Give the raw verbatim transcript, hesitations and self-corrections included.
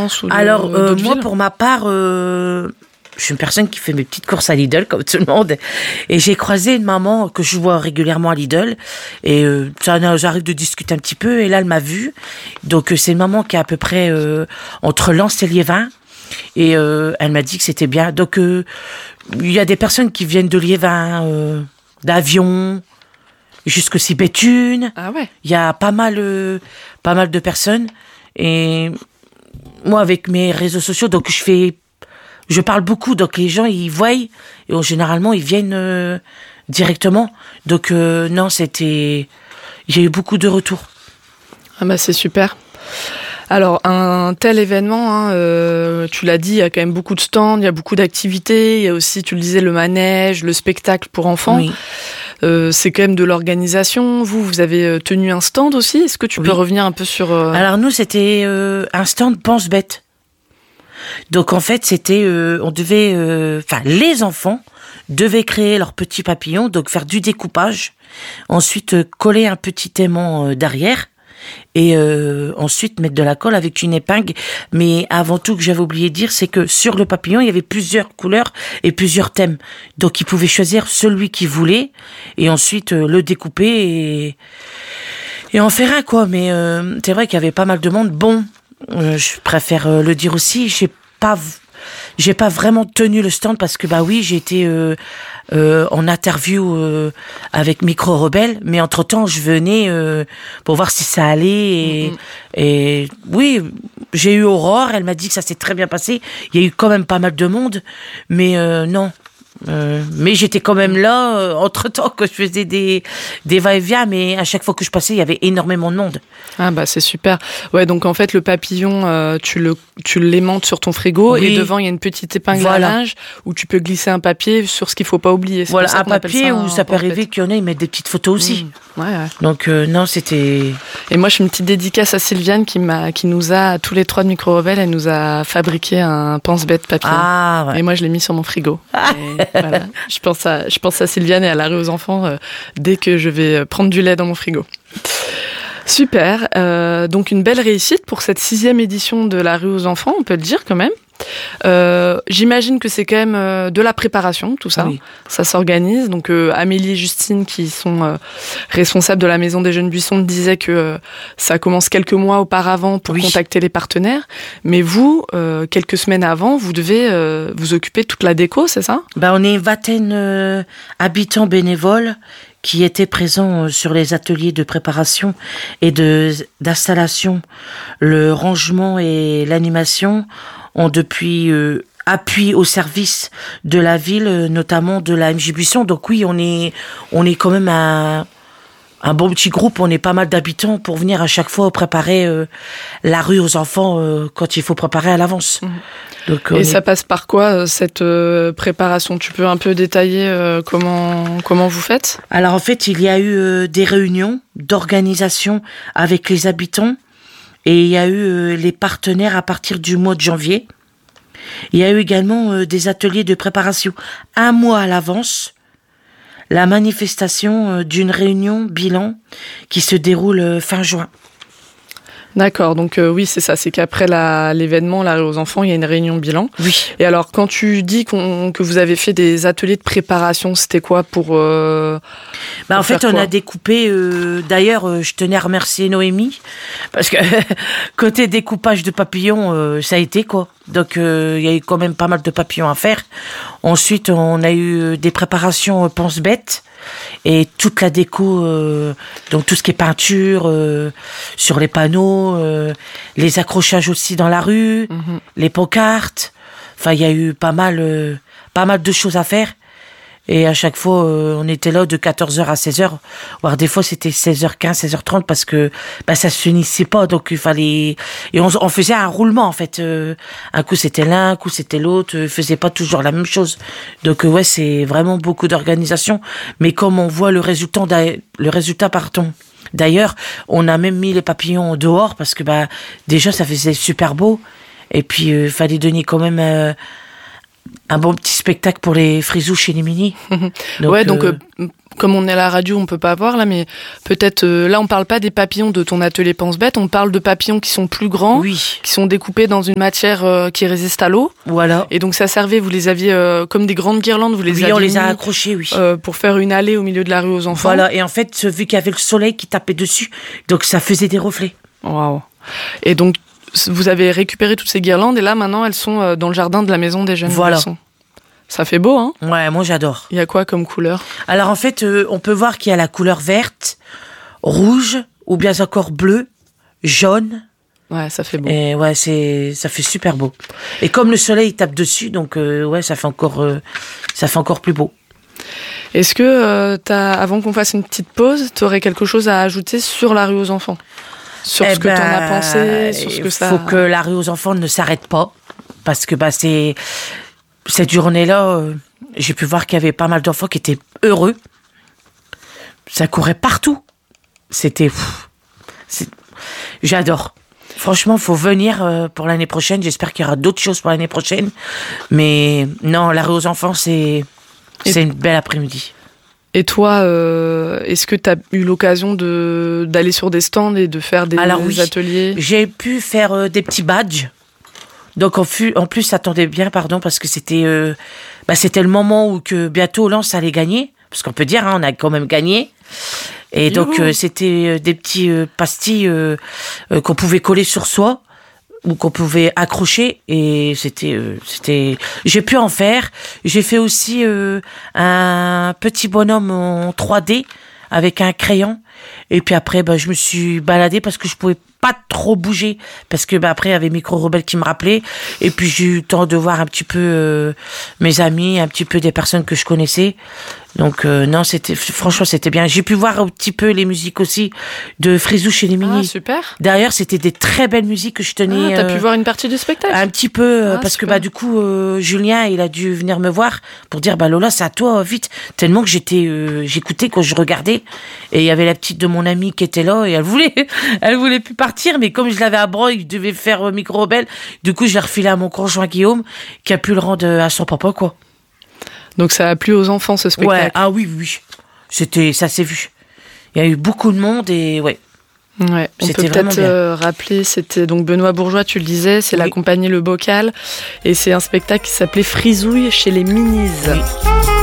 France ou de, Alors, euh, moi, villes? pour ma part, euh, je suis une personne qui fait mes petites courses à Lidl, comme tout le monde. Et j'ai croisé une maman que je vois régulièrement à Lidl. Et euh, ça, j'arrive de discuter un petit peu. Et là, elle m'a vue. Donc, euh, c'est une maman qui est à peu près euh, entre Lens et Liévin. Et euh, elle m'a dit que c'était bien. Donc, euh, il y a des personnes qui viennent de Liévin, euh, d'Avion, jusqu'aussi Béthune. Ah ouais. Il y a pas mal, euh, pas mal de personnes. Et moi, avec mes réseaux sociaux, donc je fais, je parle beaucoup. Donc les gens, ils voient et euh, généralement, ils viennent euh, directement. Donc euh, non, c'était, j'ai eu beaucoup de retours. Ah bah c'est super. Alors, un tel événement, hein, euh, tu l'as dit, il y a quand même beaucoup de stands, il y a beaucoup d'activités, il y a aussi, tu le disais, le manège, le spectacle pour enfants. Oui. Euh, c'est quand même de l'organisation. Vous, vous avez tenu un stand aussi. Est-ce que tu Oui. peux revenir un peu sur... Euh... Alors nous, c'était euh, un stand pense-bête. Donc en fait, c'était, euh, on devait, enfin, euh, les enfants devaient créer leur petit papillon, donc faire du découpage, ensuite euh, coller un petit aimant euh, derrière. Et euh, ensuite mettre de la colle avec une épingle. Mais avant tout, que j'avais oublié de dire, c'est que sur le papillon, il y avait plusieurs couleurs et plusieurs thèmes. Donc, ils pouvaient choisir celui qu'ils voulaient et ensuite euh, le découper et, et en faire un, quoi. Mais euh, c'est vrai qu'il y avait pas mal de monde. Bon, euh, je préfère euh, le dire aussi, j'ai pas... J'ai pas vraiment tenu le stand parce que bah oui, j'ai été euh, euh, en interview euh, avec Micro Rebelle, mais entre temps je venais euh, pour voir si ça allait et, mm-hmm. et oui, j'ai eu Aurore, elle m'a dit que ça s'est très bien passé. Il y a eu quand même pas mal de monde, mais euh, non. Euh, mais j'étais quand même là euh, entre temps que je faisais des des va-et-vient, mais à chaque fois que je passais il y avait énormément de monde. Ah bah c'est super. Ouais, donc en fait le papillon euh, tu le tu l'aimantes sur ton frigo oui. Et devant il y a une petite épingle voilà. à linge où tu peux glisser un papier sur ce qu'il faut pas oublier. C'est voilà, un papier où ça peut arriver qu'il y en ait, ils mettent des petites photos aussi. Mmh. Ouais, ouais. Donc euh, non, c'était. Et moi je fais une petite dédicace à Sylviane qui m'a qui nous a tous les trois de Micro Rebelle, elle nous a fabriqué un pense-bête papier. Ah ouais. Et moi je l'ai mis sur mon frigo. Et voilà. Je pense à, je pense à Sylviane et à la rue aux enfants euh, dès que je vais prendre du lait dans mon frigo. Super. Euh, donc une belle réussite pour cette sixième édition de la rue aux enfants, on peut le dire quand même. Euh, j'imagine que c'est quand même euh, de la préparation, tout ça. Oui. Ça s'organise. Donc euh, Amélie et Justine, qui sont euh, responsables de la Maison des Jeunes Buissons, disaient que euh, ça commence quelques mois auparavant pour oui. contacter les partenaires. Mais vous, euh, quelques semaines avant, vous devez euh, vous occuper de toute la déco, c'est ça ? Ben, on est une vingtaine euh, habitants bénévoles qui étaient présents sur les ateliers de préparation et de d'installation, le rangement et l'animation ont depuis euh, appui au service de la ville, notamment de la M J Buisson. Donc oui, on est on est quand même un un bon petit groupe. On est pas mal d'habitants pour venir à chaque fois préparer euh, la rue aux enfants euh, quand il faut préparer à l'avance. Mmh. Donc, et ça est... passe par quoi cette euh, préparation ? Tu peux un peu détailler euh, comment comment vous faites ? Alors en fait, il y a eu euh, des réunions d'organisation avec les habitants. Et il y a eu euh, les partenaires à partir du mois de janvier. Il y a eu également euh, des ateliers de préparation un mois à l'avance. La manifestation euh, d'une réunion bilan qui se déroule euh, fin juin. D'accord, donc euh, oui, c'est ça, c'est qu'après la, l'événement, la rue aux enfants, il y a une réunion bilan. Oui. Et alors, quand tu dis qu'on, que vous avez fait des ateliers de préparation, c'était quoi pour... Euh, bah, pour en fait, on quoi a découpé... Euh, d'ailleurs, euh, je tenais à remercier Noémie, parce que côté découpage de papillons, euh, ça a été, quoi. Donc, euh, il y a eu quand même pas mal de papillons à faire. Ensuite, on a eu des préparations euh, pense-bête. Et toute la déco, euh, donc tout ce qui est peinture euh, sur les panneaux, euh, les accrochages aussi dans la rue, mmh. les pancartes. Enfin, il y a eu pas mal, euh, pas mal de choses à faire. Et à chaque fois, euh, on était là de quatorze heures à seize heures. Voire des fois, c'était seize heures quinze, seize heures trente parce que bah, ça se finissait pas. Donc, il fallait... Et on, on faisait un roulement, en fait. Euh, un coup, c'était l'un, un coup, c'était l'autre. On faisait pas toujours la même chose. Donc, euh, ouais, c'est vraiment beaucoup d'organisation. Mais comme on voit le résultat, le résultat, pardon. D'ailleurs, on a même mis les papillons dehors parce que bah déjà, ça faisait super beau. Et puis, il euh, fallait donner quand même... Euh, un bon petit spectacle pour les frisous chez les Minis. Donc, ouais, donc euh... Euh, comme on est à la radio, on peut pas voir là, mais peut-être euh, là on parle pas des papillons de ton atelier Pense-Bête, on parle de papillons qui sont plus grands, oui. qui sont découpés dans une matière euh, qui résiste à l'eau. Voilà. Et donc ça servait, vous les aviez euh, comme des grandes guirlandes, vous les oui, aviez on les mis, a accrochés, oui. Euh, pour faire une allée au milieu de la rue aux enfants. Voilà. Et en fait, vu qu'il y avait le soleil qui tapait dessus, donc ça faisait des reflets. Waouh. Et donc vous avez récupéré toutes ces guirlandes et là maintenant elles sont dans le jardin de la maison des jeunes voilà. garçons. Ça fait beau, hein? Ouais, moi j'adore. Il y a quoi comme couleur? Alors en fait, euh, on peut voir qu'il y a la couleur verte, rouge, ou bien encore bleu, jaune. Ouais, ça fait beau. Et ouais, c'est, ça fait super beau. Et comme le soleil tape dessus, donc euh, ouais, ça fait encore, euh, ça fait encore plus beau. Est-ce que, euh, t'as, avant qu'on fasse une petite pause, tu aurais quelque chose à ajouter sur la rue aux enfants? Sur eh ce que ben, t'en as pensé, sur ce que ça... Il faut que la rue aux enfants ne s'arrête pas, parce que bah c'est... Cette journée-là, euh, j'ai pu voir qu'il y avait pas mal d'enfants qui étaient heureux. Ça courait partout. C'était... Pff, c'est, j'adore. Franchement, il faut venir euh, pour l'année prochaine. J'espère qu'il y aura d'autres choses pour l'année prochaine. Mais non, la rue aux enfants, c'est, c'est une belle après-midi. Et toi, euh, est-ce que tu as eu l'occasion de, d'aller sur des stands et de faire des, Alors, des oui, ateliers? J'ai pu faire euh, des petits badges. Donc en, fut, en plus, ça tombait bien, pardon, parce que c'était, euh, bah, c'était le moment où que bientôt Lens allait gagner, parce qu'on peut dire, hein, on a quand même gagné. Et donc euh, c'était des petits euh, pastilles euh, euh, qu'on pouvait coller sur soi ou qu'on pouvait accrocher. Et c'était, euh, c'était. J'ai pu en faire. J'ai fait aussi euh, un petit bonhomme en trois D avec un crayon. Et puis après, bah, je me suis baladée parce que je pouvais pas trop bouger parce que bah, après il y avait Micro Rebelle qui me rappelait et puis j'ai eu le temps de voir un petit peu euh, mes amis, un petit peu des personnes que je connaissais. Donc euh, non, c'était franchement c'était bien. J'ai pu voir un petit peu les musiques aussi de Frisou chez les Minis. Ah, super. D'ailleurs, c'était des très belles musiques que je tenais. Ah, t'as euh, pu voir une partie du spectacle? Un petit peu euh, ah, parce super. que bah du coup euh, Julien, il a dû venir me voir pour dire bah Lola, c'est à toi vite. Tellement que j'étais euh, j'écoutais quand je regardais et il y avait la petite de mon amie qui était là et elle voulait elle voulait plus partir, mais comme je l'avais à bras, il devait faire euh, Micro Rebelle. Du coup, je l'ai refilé à mon conjoint Guillaume qui a pu le rendre à son papa quoi. Donc ça a plu aux enfants ce spectacle. Ouais, ah oui, oui. C'était, ça s'est vu. Il y a eu beaucoup de monde et ouais. Ouais, on c'était peut peut-être euh, rappeler, c'était donc Benoît Bourgeois, tu le disais, c'est oui. la compagnie Le Bocal et c'est un spectacle qui s'appelait Frisouille chez les Minis. Oui.